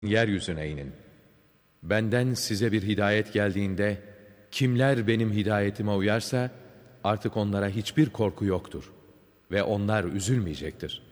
Yeryüzüne inin. Benden size bir hidayet geldiğinde, kimler benim hidayetime uyarsa, artık onlara hiçbir korku yoktur ve onlar üzülmeyecektir.